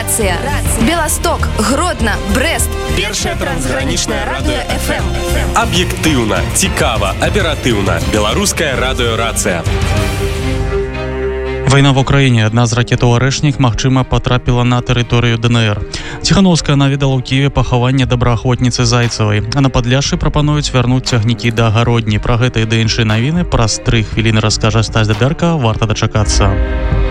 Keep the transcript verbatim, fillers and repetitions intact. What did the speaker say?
Рацыя. Беласток, Гродно, Брест. Першае трансгранічнае радыё эф эм. Аб'ектыўна, цікава, аператыўна. Беларуская радыёрацыя. Вайна в Украіне. Адна з ракетаў «Арэшнік» магчыма потрапіла на тэрыторыю дэ эн эр. Ціхановская наведала ў Кіеве пахаванне добраахвотніцы Зайцевай. А на Падляшшы прапануюць вярнуць цягнікі да Гародні. Пра гэта і да іншыя навіны праз тры хвіліны раскажа Стась Дадэрка. Варта дачакацца.